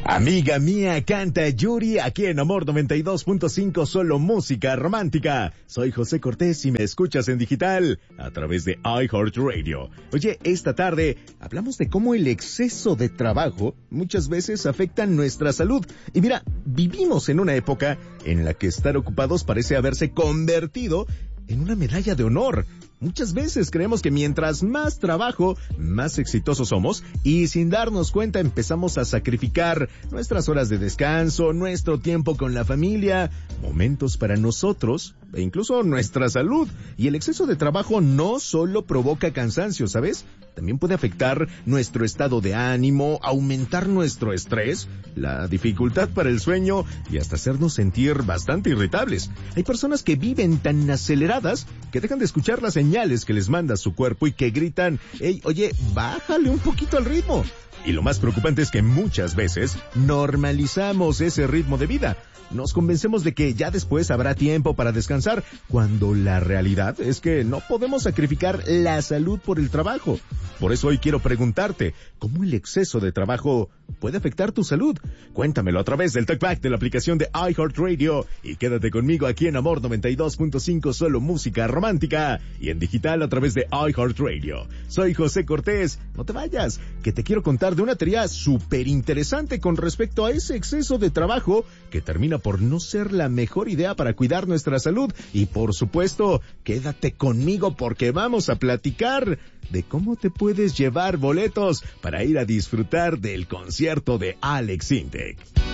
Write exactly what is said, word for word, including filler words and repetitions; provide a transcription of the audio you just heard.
Amiga mía, canta Yuri aquí en Amor noventa y dos punto cinco, solo música romántica. Soy José Cortés y me escuchas en digital a través de iHeartRadio. Oye, esta tarde hablamos de cómo el exceso de trabajo muchas veces afecta nuestra salud. Y mira, vivimos en una época en la que estar ocupados parece haberse convertido en una medalla de honor. Muchas veces creemos que mientras más trabajo, más exitosos somos, y sin darnos cuenta empezamos a sacrificar nuestras horas de descanso, nuestro tiempo con la familia, momentos para nosotros e incluso nuestra salud. Y el exceso de trabajo no solo provoca cansancio, ¿sabes? También puede afectar nuestro estado de ánimo, aumentar nuestro estrés, la dificultad para el sueño y hasta hacernos sentir bastante irritables. Hay personas que viven tan aceleradas que dejan de escuchar las señales que les manda su cuerpo y que gritan, hey, oye, bájale un poquito al ritmo. Y lo más preocupante es que muchas veces normalizamos ese ritmo de vida. Nos convencemos de que ya después habrá tiempo para descansar, cuando la realidad es que no podemos sacrificar la salud por el trabajo. Por eso hoy quiero preguntarte, ¿cómo el exceso de trabajo puede afectar tu salud? Cuéntamelo a través del TalkBack de la aplicación de iHeartRadio y quédate conmigo aquí en Amor noventa y dos punto cinco, solo música romántica, y en digital a través de iHeartRadio. Soy José Cortés, no te vayas, que te quiero contar de una teoría súper interesante con respecto a ese exceso de trabajo que termina por no ser la mejor idea para cuidar nuestra salud. Y por supuesto, quédate conmigo porque vamos a platicar de cómo te puedes llevar boletos para ir a disfrutar del concierto de Alex Sintek.